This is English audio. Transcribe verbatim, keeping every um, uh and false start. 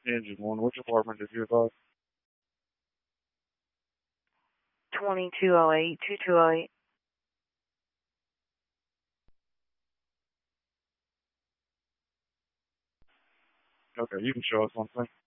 Engine one. Which apartment did you advise? twenty-two oh eight, two two oh eight. Okay, you can show us something.